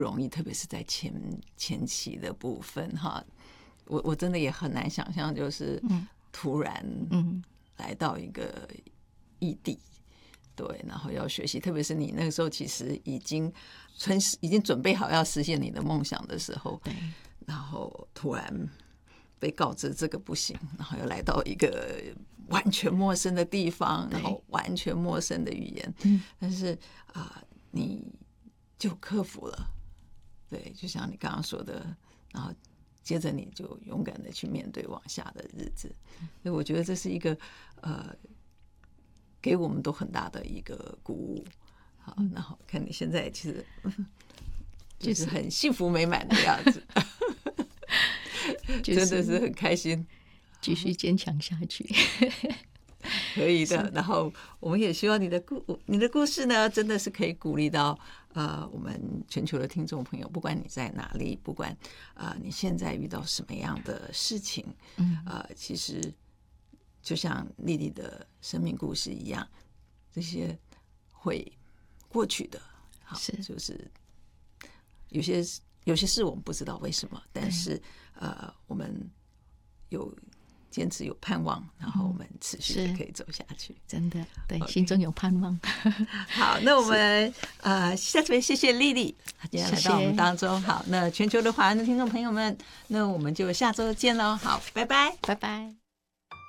容易，特别是在前期的部分哈。我真的也很难想象，就是突然来到一个异地，对，然后要学习，特别是你那个时候其实已经准备好要实现你的梦想的时候， 对， 然后突然被告知这个不行，然后又来到一个完全陌生的地方，然后完全陌生的语言，但是你就克服了，对，就像你刚刚说的，然后接着你就勇敢的去面对往下的日子，所以我觉得这是一个给我们都很大的一个鼓舞。好，然后看你现在其实就是很幸福美满的样子，真的是很开心， 继续坚强下去。 可以的。然后我们也希望你的故事呢，真的是可以鼓励到我们全球的听众朋友，不管你在哪里，不管你现在遇到什么样的事情，其实就像丽丽的生命故事一样，这些会过去的。好，就是有些事我们不知道为什么，但是我们有坚持，有盼望，然后我们持续的可以走下去。 真的，对，心中有盼望。 好，那我们下次谢谢丽丽今天来到我们当中。好，那全球的华人的听众朋友们，那我们就下周见喽。好，拜拜， 拜拜。